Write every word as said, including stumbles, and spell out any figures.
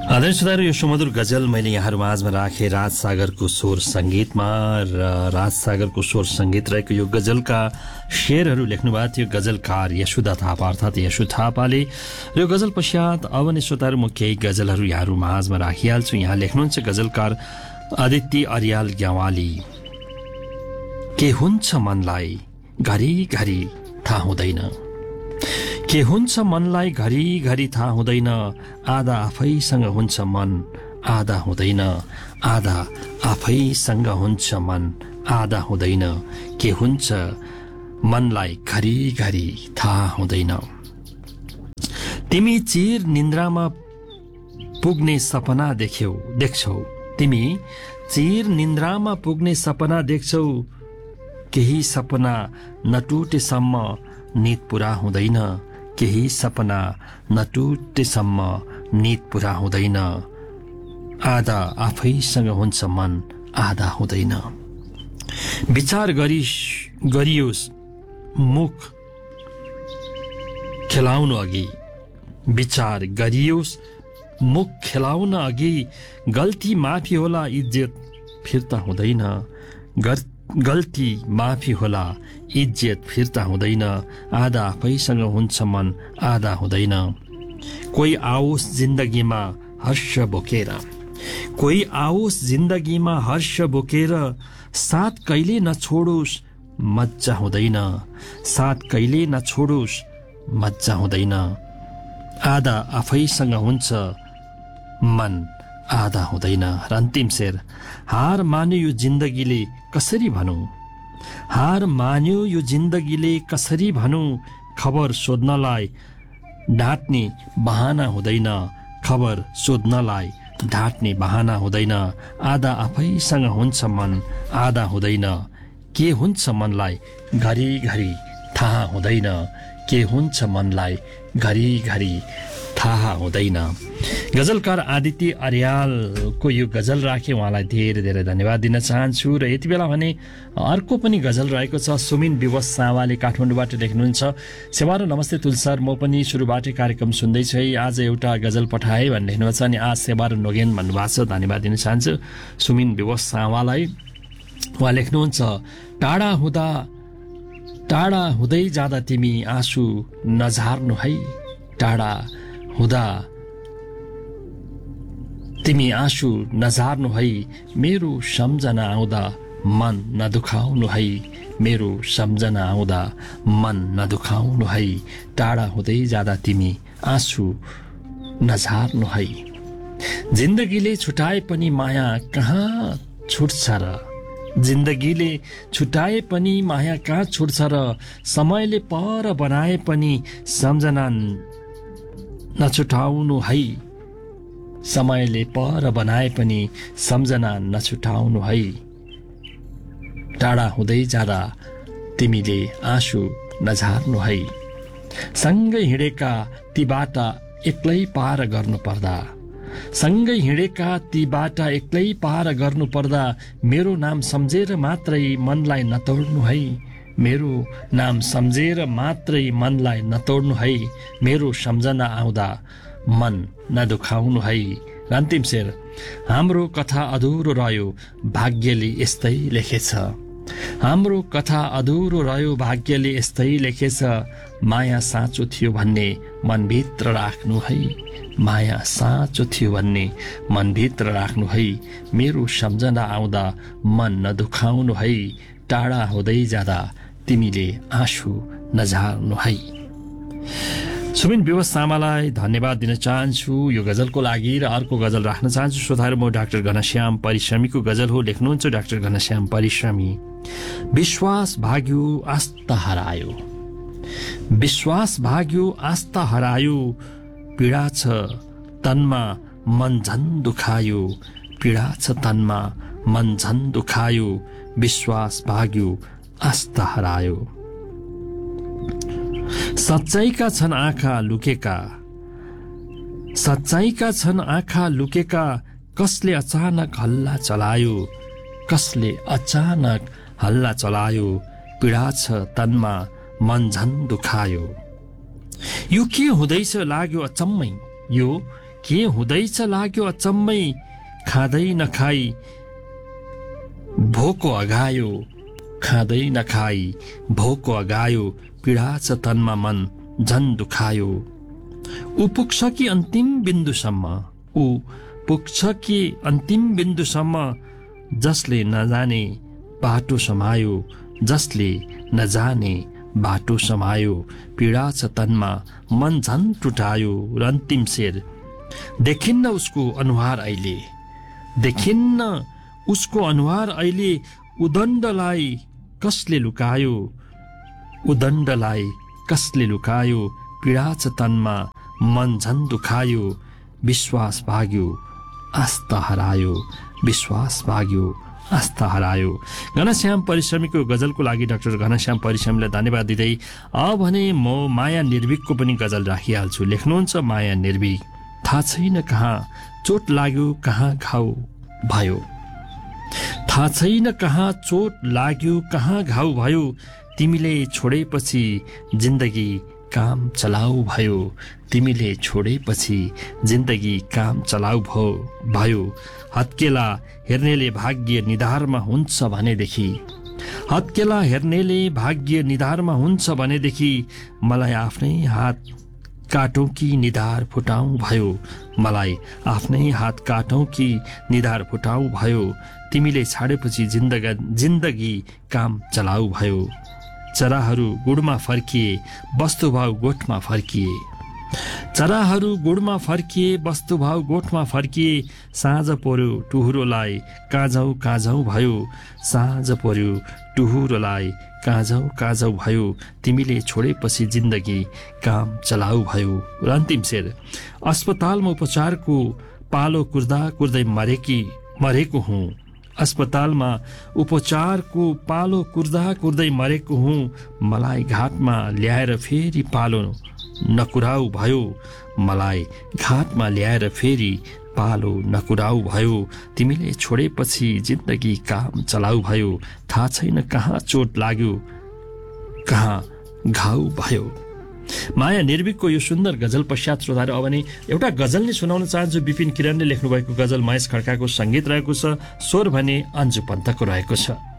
आदरणीय श्रोताहरू, यो सुमधुर गजल मैले यहाँहरू माझमा राखेँ राज सागरको स्वर सङ्गीतमा र राज सागरको स्वर सङ्गीत रहेको यो गजलका शेरहरू लेख्नुभएको थियो गजलकार यशोदा थापा अर्थात् यशु थापाले। र यो गजल पश्चात अब नै श्रोताहरू म केही गजलहरू यहाँहरू माझमा राखिहाल्छु। यहाँ लेख्नुहुन्छ गजलकार आदित्य अर्याल ग्यावाली। के हुन्छ मनलाई घरिघरि थाहा हुँदैन, के हुन्छ मनलाई घरिघरि थाहा हुँदैन, आधा आफैसँग हुन्छ मन आधा हुँदैन, आधा आफैसँग हुन्छ मन आधा हुँदैन, के हुन्छ मनलाई घरिघरि थाहा हुँदैन। तिमी चिर निन्द्रामा पुग्ने सपना देख्यौ देख्छौ, तिमी चिर निन्द्रामा पुग्ने सपना देख्छौ, केही सपना नटुटेसम्म निद पुरा हुँदैन, केही सपना नटुटेसम्म निद पुरा हुँदैन, आधा आफैसँग हुन्छ मन आधा हुँदैन। विचार गरी गरियोस् मुख खेलाउन अघि, विचार गरियोस् मुख खेलाउन अघि, गल्ती माफी होला इज्जत फिर्ता हुँदैन, गल्ती माफी होला इज्जत फिर्ता हुँदैन, आधा आफैसँग हुन्छ मन आधा हुँदैन। कोही आओस् जिन्दगीमा हर्ष बोकेर, कोही आओस् जिन्दगीमा हर्ष बोकेर, साथ कहिले नछोडोस् मज्जा हुँदैन, साथ कहिले नछोडोस् मज्जा हुँदैन, आधा आफैसँग हुन्छ मन आधा हुँदैन। र अन्तिम शेर, हार मान्यो यो जिन्दगीले कसरी भनौं, हार मान्यो यो जिन्दगीले कसरी भनौं, खबर सोध्नलाई ढाँट्ने बहाना हुँदैन, खबर सोध्नलाई ढाँट्ने बहाना हुँदैन, आधा आफैसँग हुन्छ मन आधा हुँदैन, के हुन्छ मनलाई घरिघरि थाहा हुँदैन, के हुन्छ मनलाई घरिघरि थाहा हुँदैन। गजलकार आदित्य अर्यालको यो गजल राखे, उहाँलाई धेरै धेरै धन्यवाद दिन चाहन्छु। र यति बेला भने अर्को पनि गजल रहेको छ। सुमिन विवश सावाले काठमाडौँबाट लेख्नुहुन्छ, सेवारो नमस्ते तुलसर, म पनि सुरुबाटै कार्यक्रम सुन्दैछु है, आज एउटा गजल पठाए भन्ने लेख्नुभएको छ। अनि आज सेवारो नोगेन भन्नुभएको छ, धन्यवाद दिन चाहन्छु सुमिन विवश सावालाई। उहाँ लेख्नुहुन्छ, टाढा हुँदा टाढा हुँदै जाँदा तिमी आँसु नझार्नु है, टाढा हुँदा तिमी आँसु नझार्नु है, मेरो सम्झना आउँदा मन नदुखाउनु है, मेरो सम्झना आउँदा मन नदुखाउनु है, टाढा हुँदै जाँदा तिमी आँसु नझार्नु है। जिन्दगीले छुटाए पनि माया कहाँ छुट्छ र, जिन्दगीले छुटाए पनि माया कहाँ छुट्छ र, समयले पर बनाए पनि सम्झना नछुटाउनु है, समयले पर बनाए पनि सम्झना नछुटाउनु है, टाढा हुँदै जाँदा तिमीले आँसु नझार्नु है। सँगै हिँडेका ती बाटा एक्लै पार गर्नु पर्दा, सँगै हिँडेका ती बाटा एक्लै पार गर्नु पर्दा, मेरो नाम सम्झेर मात्रै मनलाई नतोड्नु है, मेरो नाम सम्झेर मात्रै मनलाई नतोड्नु है, मेरो सम्झना आउँदा मन नदुखाउनु है। अन्तिम शेर, हाम्रो कथा अधुरो रह्यो भाग्यले यस्तै लेखेछ, हाम्रो कथा अधुरो रह्यो भाग्यले यस्तै लेखेछ, माया साँचो थियो भन्ने मनभित्र राख्नु है, माया साँचो थियो भन्ने मनभित्र राख्नु है, मेरो सम्झना आउँदा मन नदुखाउनु है, टाढा हुँदै जाँदा तिमीले आँसु नझार्नु है। सुमिन विवश सामालाई धन्यवाद दिन चाहन्छु यो गजलको लागि। र अर्को गजल राख्न चाहन्छु श्रोताहरू, म डाक्टर घनश्याम परिश्रमीको गजल हो। लेख्नुहुन्छ डाक्टर घनश्याम परिश्रमी, विश्वास भाग्यो आस्था हरायो, विश्वास भाग्यो आस्था हरायो, पीडा छ तनमा मन झन दुखायो, पीडा छ तनमा मन झन दुखायो, विश्वास भाग्यो आस्था हरायो। सच्चाइका छन् आँखा लुकेका, सच्चाइका छन् आँखा लुकेका, कसले अचानक हल्ला चलायो, कसले अचानक हल्ला चलायो, पीडा छ तनमा मन झन दुखायो। यो के हुँदैछ लाग्यो अचम्मै, यो के हुँदैछ लाग्यो अचम्मै, खाँदै नखाई भोको अगायो, खाँदै नखाई भोको अगायो, पीडा छ तनमा मन झन दुखायो। ऊ पुग्छ कि अन्तिम बिन्दुसम्म, ऊ पुग्छ कि अन्तिम बिन्दुसम्म, जसले नजाने बाटो समायो, जसले नजाने बाटो समायो, पीडा छ तनमा मन झन टुटायो। र अन्तिम शेर, देखिन्न उसको अनुहार अहिले, देखिन्न उसको अनुहार अहिले, उदण्डलाई कसले लुकायो, उदण्डलाई कसले लुकायो, पीडा छ तनमा मन झन दुखायो। विश्वास भाग्यो आस्था हरायो, विश्वास भाग्यो आस्था हरायो। घनश्याम परिश्रमीको गजलको लागि डाक्टर घनश्याम परिश्रमीलाई धन्यवाद दिँदै अब भने म माया निर्भीकको पनि गजल राखिहाल्छु। लेख्नुहुन्छ माया निर्भीक, थाहा छैन कहाँ चोट लाग्यो, कहाँ घाउ भयो, थाहा छैन कहाँ चोट लाग्यो, कहाँ घाउ भयो, तिमीले छोडेपछि जिन्दगी काम चलाउ भयो, तिमीले छोडेपछि जिन्दगी काम चलाउ भो भयो। हत्केला हेर्नेले भाग्य निधारमा हुन्छ भनेदेखि, हत्केला हेर्नेले भाग्य निधारमा हुन्छ भनेदेखि, मलाई आफ्नै हात काटौँ कि निधार फुटाउँ भयो, मलाई आफ्नै हात काटौँ कि निधार फुटाउँ भयो, तिमीले छाडेपछि जिन्दगी जिन्दगी काम चलाउ भयो। चराहरू गुडमा फर्किए, वस्तुभाव गोठमा फर्किए, चराहरू गुडमा फर्किए, वस्तुभाव गोठमा फर्किए, साँझ पर्यो टुहुरोलाई काँझौ काँझौ भयो, साँझ पर्यो टुहुरोलाई काँझौ काँझौ भयो, तिमीले छोडेपछि जिन्दगी काम चलाउ भयो। र अन्तिम शेर, अस्पतालमा उपचारको पालो कुर्दा कुर्दै मरेकी मरेको हुँ, अस्पतालमा उपचारको पालो कुर्दा कुर्दै मरेको हुँ, मलाई घाटमा ल्याएर फेरि पालो नकुराउ भयो, मलाई घाटमा ल्याएर फेरि पालो नकुराउ भयो, तिमीले छोडेपछि जिन्दगी काम चलाउ भयो, थाहा छैन कहाँ चोट लाग्यो, कहाँ घाउ भयो। माया निर्भीकको यो सुन्दर गजल पश्चात श्रोताहरू अब भने एउटा गजल नै सुनाउन चाहन्छु। विपिन किरणले लेख्नुभएको गजल, महेश खड्काको सङ्गीत रहेको छ, स्वर भने अन्जु पन्तको रहेको छ।